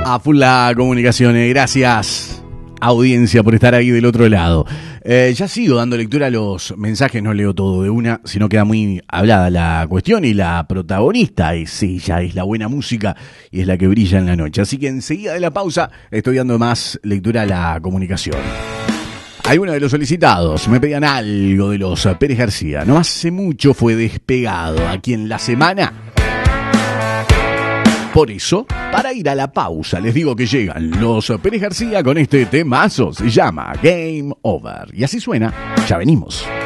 A full la comunicación, gracias audiencia por estar ahí del otro lado. Ya sigo dando lectura a los mensajes, no leo todo de una, sino queda muy hablada la cuestión y la protagonista es ella, es la buena música y es la que brilla en la noche. Así que enseguida de la pausa estoy dando más lectura a la comunicación. Algunos de los solicitados me pedían algo de los Pérez García. No hace mucho fue despegado aquí en la semana. Por eso, para ir a la pausa, les digo que llegan los Pérez García con este temazo. Se llama Game Over. Y así suena. Ya venimos.